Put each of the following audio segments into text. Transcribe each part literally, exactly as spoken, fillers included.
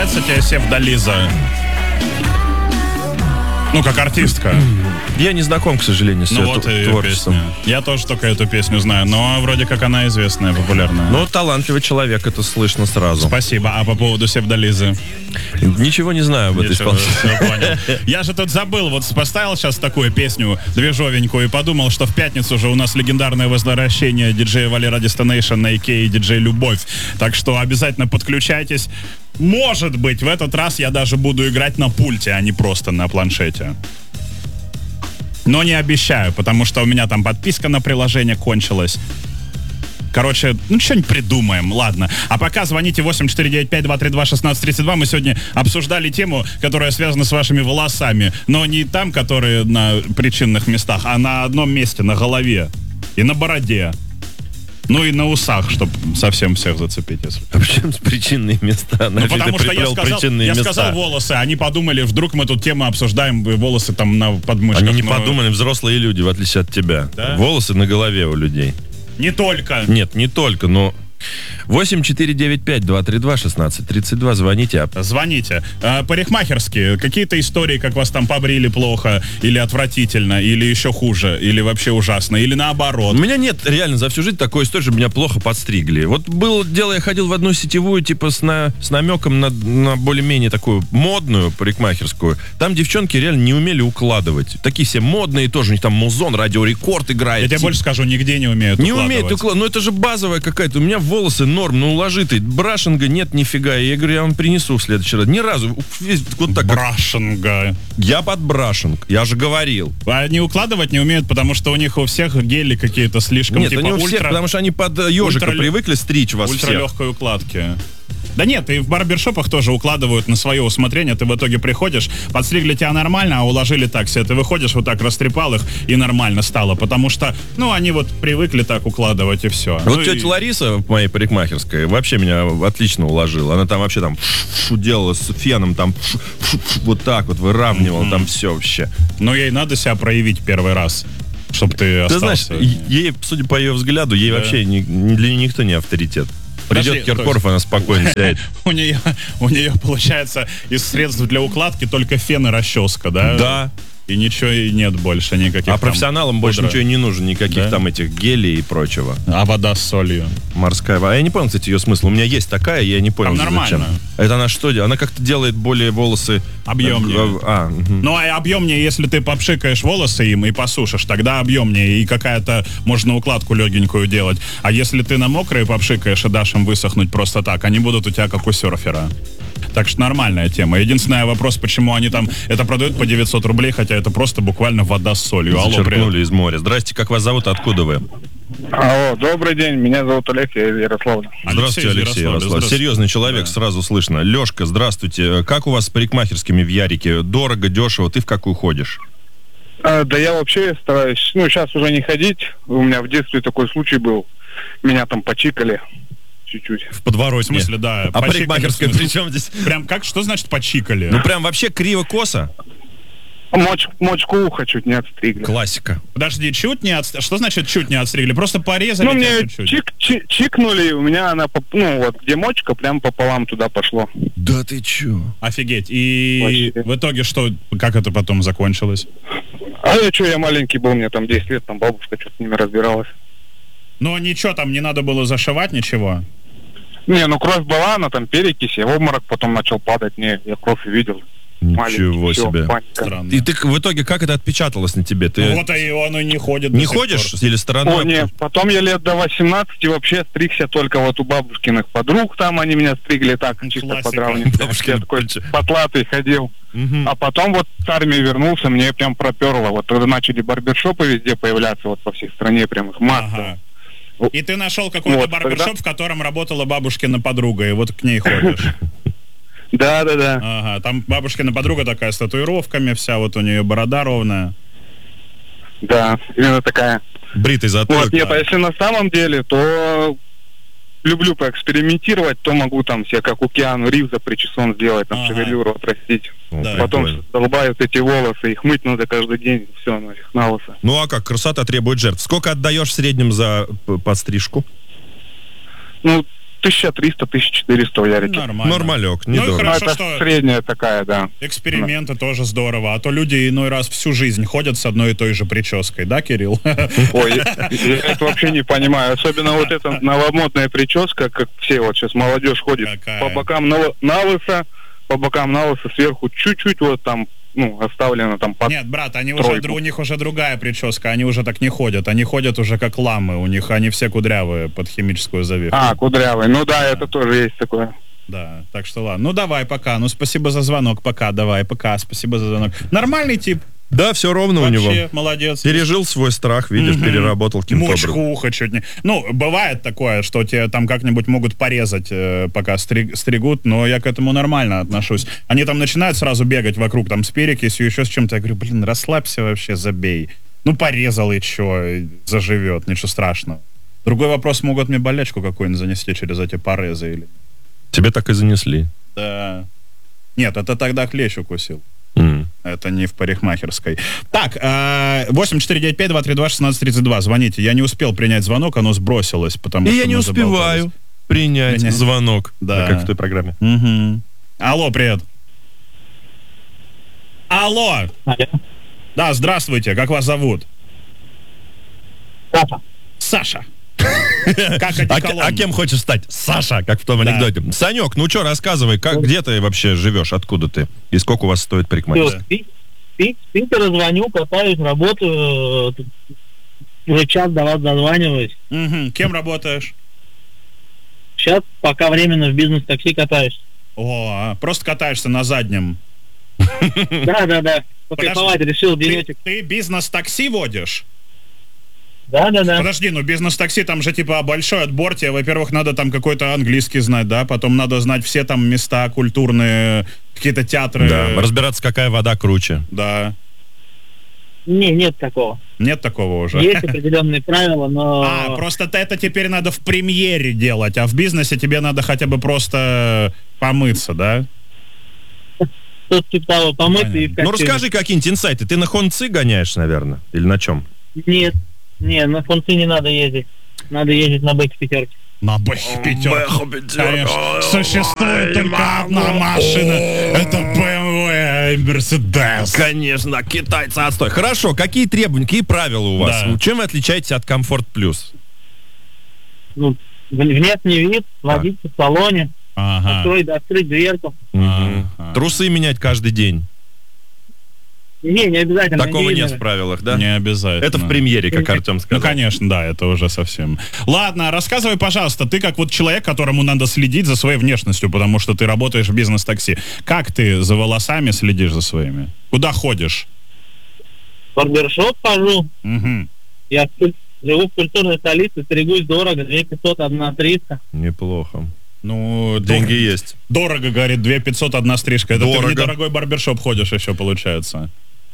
Нравится тебе Севдализа? Ну, как артистка. Я не знаком, к сожалению, с ну, ее вот т- и творчеством. Песня. Я тоже только эту песню знаю, но вроде как она известная, популярная. Ну, талантливый человек, это слышно сразу. Спасибо. А по поводу Севдализы? Ничего не знаю об этой исполнительнице. Понял. Я же тут забыл, вот поставил сейчас такую песню движовенькую и подумал, что в пятницу уже у нас легендарное возвращение диджея Валера Destination, а.к.а. диджей Любовь. Так что обязательно подключайтесь. Может быть, в этот раз я даже буду играть на пульте, а не просто на планшете. Но не обещаю, потому что у меня там подписка на приложение кончилась. Короче, ну что-нибудь придумаем, ладно. А пока звоните восемь четыре девять пять два три два шестнадцать тридцать два. Мы сегодня обсуждали тему, которая связана с вашими волосами. Но не там, которые на причинных местах, а на одном месте, на голове и на бороде. Ну и на усах, чтобы совсем всех зацепить. Если. А почему причинные места? Ну, потому что я сказал, я места. сказал волосы, они подумали, вдруг мы тут тему обсуждаем, волосы там на подмышках. Они не но... подумали, взрослые люди, в отличие от тебя. Да? Волосы на голове у людей. Не только. Нет, не только, но... восемь четыре девять пять два три два шестнадцать тридцать два. Звоните. Звоните. А, парикмахерские. Какие-то истории, как вас там побрили плохо, или отвратительно, или еще хуже, или вообще ужасно, или наоборот. У меня нет реально за всю жизнь такой истории, что меня плохо подстригли. Вот было дело, я ходил в одну сетевую, типа с, на, с намеком на, на более-менее такую модную парикмахерскую. Там девчонки реально не умели укладывать. Такие все модные тоже. У них там музон, радиорекорд играет. Я тебе типа. больше скажу, нигде не умеют Не укладывать. умеют укладывать. Ну это же базовая какая-то. У меня волосы норм, ну уложи ты. Брашинга нет нифига. Я говорю, я вам принесу в следующий раз. Ни разу. Вот так. Брашинга. Я под брашинг. Я же говорил. А они укладывать не умеют, потому что у них у всех гели какие-то слишком Нет, типа они у ультра... всех, потому что они под ежика ультра... привыкли стричь вас всех. Ультралегкой укладки. Да нет, и в барбершопах тоже укладывают на свое усмотрение. Ты в итоге приходишь, подстригли тебя нормально, а уложили так себе. Ты выходишь, вот так растрепал их, и нормально стало. Потому что, ну, они вот привыкли так укладывать, и все. Вот ну, тетя и... Лариса в моей парикмахерской вообще меня отлично уложила. Она там вообще там фу, делала с феном, там фу, фу, фу, вот так вот выравнивала, mm-hmm. там все вообще. Но ей надо себя проявить первый раз, чтобы ты остался. Ты знаешь, ей, судя по ее взгляду, ей да. вообще ни, для нее никто не авторитет. Придет Киркоров, есть... она спокойно сядет. у, нее, у нее, получается, из средств для укладки только фен и расческа, да? Да. И ничего и нет больше никаких. А профессионалам больше пудра. Ничего не нужно, никаких да? там этих гелей и прочего. А вода с солью? Морская вода. Я не понял, кстати, ее смысл. У меня есть такая, я не понял, там зачем. нормально. Это она что делает? Она как-то делает более волосы... Объемнее. А, угу. Ну, а объемнее, если ты попшикаешь волосы им и посушишь, тогда объемнее. И какая-то можно укладку легенькую делать. А если ты на мокрые попшикаешь и дашь им высохнуть просто так, они будут у тебя как у серфера. Так что нормальная тема. Единственный вопрос, почему они там это продают по девятьсот рублей, хотя это просто буквально вода с солью. Зачерпнули из моря. Здрасте, как вас зовут, откуда вы? Алло, добрый день, меня зовут Олег, я из Ярославля. Здравствуйте, Алексей Ярослав. Серьезный человек, да. Сразу слышно. Лешка, здравствуйте. Как у вас с парикмахерскими в Ярике? Дорого, дешево? Ты в какую ходишь? А, да я вообще стараюсь, ну сейчас уже не ходить. У меня в детстве такой случай был. Меня там почикали. Чуть-чуть. В подворотне. В смысле, да. А парикмахерская при чем здесь? Прям как? Что значит почикали? Ну прям вообще криво-косо? Моч, мочку уха чуть не отстригли. Классика. Подожди, чуть не отстригли? Что значит чуть не отстригли? Просто порезали? Ну мне чуть-чуть. Чик, чик, чикнули, у меня она, ну вот, где мочка, прям пополам туда пошло. Да ты чё? Офигеть. И Вообще. В итоге что, как это потом закончилось? А я что, я маленький был, мне там десять лет, там бабушка что-то с ними разбиралась. Ну ничего, там не надо было зашивать, ничего? Не, ну кровь была, она там перекись, я в обморок потом начал падать, не, я кровь увидел. Ничего все, себе. Странно. И ты в итоге как это отпечаталось на тебе? Ты... Ну, вот и он и не ходит. Не ходишь или стороной? О, нет, потом я лет до восемнадцати вообще стригся только вот у бабушкиных подруг, там они меня стригли так, чисто Классика. подравнивать. Я такой потлатый ходил. Угу. А потом вот с армии вернулся, мне прям проперло. Вот тогда начали барбершопы везде появляться, вот по всей стране прям их масса. Ага. И ты нашел какой-то вот, барбершоп, тогда... в котором работала бабушкина подруга, и вот к ней ходишь. Да, да, да. Ага, там бабушкина подруга такая с татуировками, вся вот у нее борода ровная. Да, именно такая. Бритый затылок. Вот, нет, а если на самом деле, то люблю поэкспериментировать, то могу там себе, как у Киану Ривза, причесон сделать, там ага. шевелюру отрастить. Да. Потом долбают эти волосы, их мыть надо каждый день, все, нафиг, на лысо. Ну а как, красота требует жертв. Сколько отдаешь в среднем за подстрижку? Ну, тысяча триста — тысяча четыреста в Ярике. Нормально. Нормалек, Ну и недорого. Ну, хорошо, это что средняя такая, да. эксперименты тоже здорово. А то люди иной раз всю жизнь ходят с одной и той же прической, да, Кирилл? Ой, я, я это вообще не понимаю. Особенно вот эта новомодная прическа, как все вот сейчас молодежь ходит. Какая? По бокам на, на лысо, по бокам на лысо, сверху чуть-чуть вот там, ну, оставлено там под... Нет, брат, они уже, тройку. дру- у них уже другая прическа, они уже так не ходят. Они ходят уже как ламы, у них они все кудрявые под химическую завивку. А, кудрявый. Ну да, это тоже есть такое. Да, так что ладно. Ну давай, пока. Ну спасибо за звонок, пока, давай, пока. Спасибо за звонок. Нормальный тип. Да, все ровно у него. Вообще, молодец. Пережил свой страх, видишь, Мгм. переработал каким-то Мочку образом. ухо чуть не... Ну, бывает такое, что тебе там как-нибудь могут порезать, э, пока стри- стригут, но я к этому нормально отношусь. Они там начинают сразу бегать вокруг, там, с перекисью, еще с чем-то. Я говорю, блин, расслабься вообще, забей. Ну, порезал и че, заживет, ничего страшного. Другой вопрос, могут мне болячку какую-нибудь занести через эти порезы или... Тебе так и занесли. Да. Нет, это тогда клещ укусил. М. Это не в парикмахерской. Так, э, восемь четыре девять пять два три два шестнадцать тридцать два. Звоните. Я не успел принять звонок, оно сбросилось, потому И что я не мы успеваю заболтались. принять Принять. звонок. Да. Как в той программе. Мгм. Алло, привет. Алло. Алло. Да, здравствуйте. Как вас зовут? Саша. Саша. Как А, одеколон. а кем хочешь стать? Саша, как в том Да. анекдоте. Санек, ну что, рассказывай, как, где ты вообще живешь, откуда ты? И сколько у вас стоит парикмахерская? Всё, с Пи- с Питера звоню, катаюсь, работаю. Тут Уже час до вас дозваниваюсь. Мгм. Кем работаешь? Сейчас пока временно в бизнес-такси катаюсь. О, а, просто катаешься на заднем. Да-да-да. Покайфовать решил Ты, денечек. ты бизнес-такси водишь? Да-да-да. Подожди, ну бизнес-такси, там же типа большой отбор, тебе, во-первых, надо там какой-то английский знать, да, потом надо знать все там места культурные, какие-то театры. Да, разбираться, какая вода круче. Да. Не, нет такого. Нет такого уже. Есть определенные правила, но... А, просто т- это теперь надо в премьере делать, а в бизнесе тебе надо хотя бы просто помыться, да? Тут типа того помыться и в Ну, костюме. расскажи какие-нибудь инсайты. Ты на Хонцы гоняешь, наверное? Или на чем? Нет, не, на функции не надо ездить. Надо ездить на бэк пятерке. На бэхе пятерку. Конечно. Существует только одна машина. Это бэ эм вэ и Мерседес. Конечно, китайцы отстой. Хорошо, какие требования, какие правила у вас? Да. Чем вы отличаетесь от Комфорт Плюс? Ну, в- внешний вид, водить в салоне, Ага. открыть, открыть дверку. Ага. Трусы менять каждый день. Не, не обязательно. Такого не нет видно. в правилах, да? Не обязательно. Это в премьере, как Артем Ну, сказал. конечно, да, это уже совсем. Ладно, рассказывай, пожалуйста, ты как вот человек, которому надо следить за своей внешностью, потому что ты работаешь в бизнес-такси. Как ты за волосами следишь за своими? Куда ходишь? В барбершоп хожу. Мгм. Я в куль- живу в культурной столице, стригусь дорого, две пятьсот, одна триста. Неплохо. Ну, Деньги дор- есть. Дорого, говорит, две пятьсот, одна стрижка. Это ты Дорого. в недорогой барбершоп ходишь еще, получается.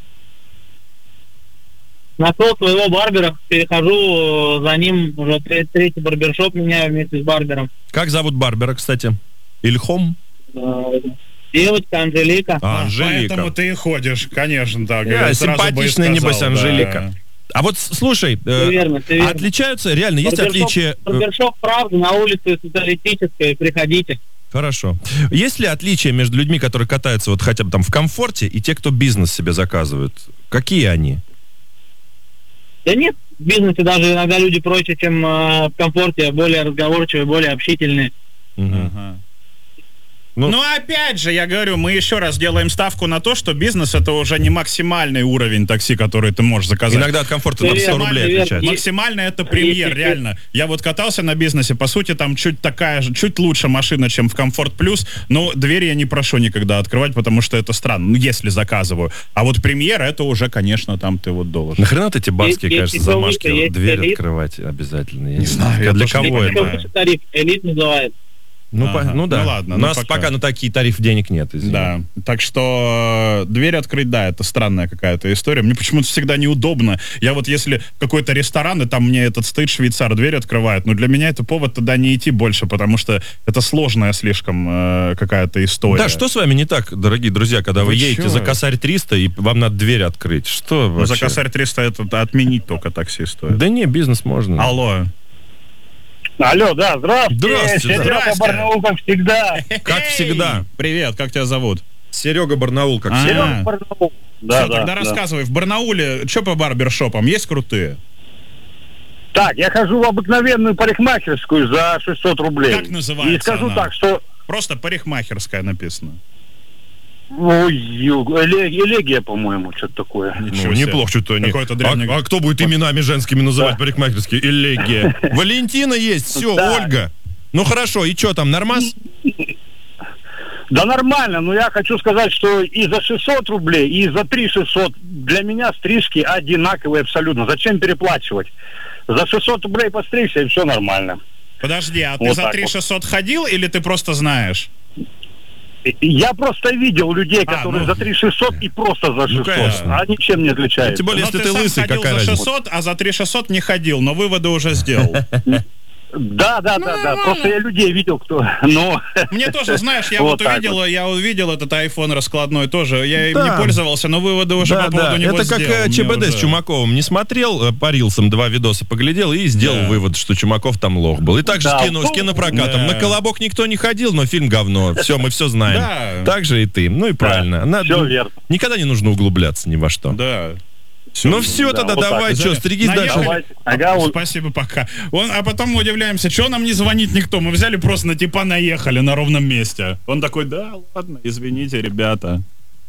Нашел своего барбера, перехожу э, за ним, уже тре- третий барбершоп меняю вместе с барбером. Как зовут Барбера, кстати? Ильхом? Э, Девочка Анжелика. А, Анжелика. Поэтому ты и ходишь, конечно, так. Я я сразу бы и симпатичная, сказал, небось, да. Анжелика. А вот с- слушай, э, Всё верно, всё верно. отличаются, реально, есть Барбершоп- отличия... э, Барбершоп, правда, на улице социалистической, приходите. Хорошо. Есть ли отличия между людьми, которые катаются вот хотя бы там в комфорте, и те, кто бизнес себе заказывают? Какие они? Да нет, в бизнесе даже иногда люди проще, чем э, в комфорте, более разговорчивые, более общительные. Мгм. Ага. Ну- Ну, опять же, я говорю, мы еще раз делаем ставку на то, что бизнес это уже не максимальный уровень такси, который ты можешь заказать. Иногда от комфорта Всё там сто верно, рублей всё верно. отличается. Максимально это премьер, Если- реально. Я вот катался на бизнесе, по сути, там чуть такая же, чуть лучше машина, чем в Комфорт Плюс, но дверь я не прошу никогда открывать, потому что это странно, ну, если заказываю. А вот премьер, это уже, конечно, там ты вот должен. Нахрена ты эти барские, Есть- кажется, есть замашки, есть дверь элит. открывать обязательно? Я Не знаю, я Для тоже не кого понимаю. это? Выше тариф, элит называют. Ну, Ага. по- ну да. Ну ладно, У ну нас пока. пока. на такие тарифы денег нет, извини. Да, так что э, дверь открыть, да, это странная какая-то история. Мне почему-то всегда неудобно. Я вот если в какой-то ресторан, и там мне этот стоит швейцар, дверь открывает, но для меня это повод туда не идти больше, потому что это сложная слишком э, какая-то история. Да, что с вами не так, дорогие друзья, когда вы, Вы едете чё? за косарь триста, и вам надо дверь открыть? Что Ну, за вообще? косарь триста это отменить только такси стоит. Да не, бизнес можно. Алло. Алло, да, здравствуйте. Здравствуйте, Серега здрасте. Барнаул, как всегда. Как всегда. Привет, как тебя зовут? Серега Барнаул, как А. всегда. Серега Барнаул. Да, Всё, да, тогда да. рассказывай, в Барнауле что по барбершопам? Есть крутые? Так, я хожу в обыкновенную парикмахерскую за шестьсот рублей. Как называется И скажу она? так, что... Просто парикмахерская написано. Ой, ю- эле- элегия, по-моему, что-то такое. Ничего Ну, себе. неплохо, что-то они. Какой-то древний- А, а кто будет именами женскими называть Да. парикмахерские? Элегия. Валентина есть, все, Да. Ольга. Ну хорошо, и что там, нормас? Да нормально, но я хочу сказать, что и за шестьсот рублей, и за три шестьсот для меня стрижки одинаковые абсолютно. Зачем переплачивать? За шестьсот рублей постригся, и все нормально. Подожди, а ты Вот за так три вот. шестьсот ходил или ты просто знаешь? И- и Я просто видел людей, А, которые ну. за три шестьсот и просто за шестьсот. конечно. А ничем не отличаются. Тем более, Но если ты сам лысый, ходил какая за разница? шестьсот, а за три шестьсот не ходил, но выводы уже сделал. Да, да, да, да. Просто я людей видел, кто. Но Мне тоже, знаешь, я Вот вот так увидел, я увидел этот iPhone раскладной тоже. Я им Да. не пользовался, но выводы уже Да, по поводу да. него Это как сделал. э, Мне ЧБД с уже- Чумаковым. Не смотрел э, по рилсам, два видоса поглядел и сделал Да. вывод, что Чумаков там лох был. И также Да. с, кино, с кинопрокатом. Да. На «Колобок» никто не ходил, но фильм говно. Все, мы все знаем. Да. Так же и ты. Ну и правильно. Надо- все верно. Никогда не нужно углубляться ни во что. Да. Ну все, да, тогда вот так давай, вот. что, стригись Наехали. дальше. Давайте. Ага, вот. Спасибо, пока. Он, а потом мы удивляемся, что нам не звонит никто. Мы взяли просто на типа наехали на ровном месте. Он такой, да, ладно, извините, ребята.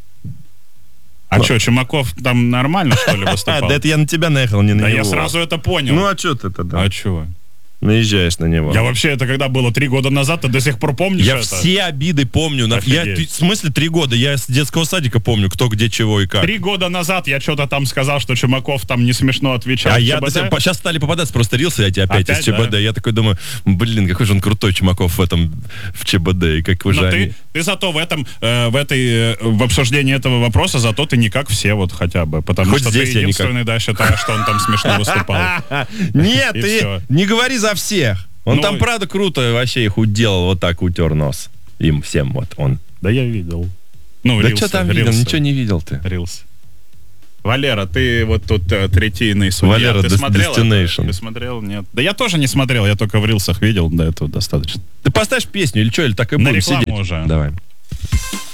А что, Чумаков там нормально, что ли, А, выступал? да это я на тебя наехал, не на Да него. я сразу это понял. Ну а что ты тогда? А чего? Наезжаешь на него. Я вообще, это когда было три года назад, ты до сих пор помнишь Я это? все обиды помню. На- Я, Офигеть. в смысле три года? Я с детского садика помню, кто где чего и как. Три года назад я что-то там сказал, что Чумаков там не смешно отвечал. А в я ЧБД. до сих пор- сейчас стали попадаться просто рилсы эти опять, Опять, из ЧБД. да? Я такой думаю, блин, какой же он крутой Чумаков в этом, в ЧБД. И как Но уже они... ты, ты зато в этом, э, в этой, э, в обсуждении этого вопроса, зато ты не как все вот хотя бы, потому Хоть что здесь ты я не как. единственный, да, считаешь, что он там смешно выступал. Нет, И ты всё. не говори за всех. Он Ну, там, правда, круто вообще их уделал, вот так утер нос. Им всем вот он. Да я видел. Ну, Да рилсы, что там видел? рилсы. Ничего не видел ты. Рилс. Валера, ты вот тут э, третийный судья. Валера, ты Des- смотрел это? Destination. Ты смотрел? Нет. Да я тоже не смотрел, я только в рилсах видел, до этого достаточно. Ты поставишь песню или что, или так и На будем рекламу сидеть? уже. Давай.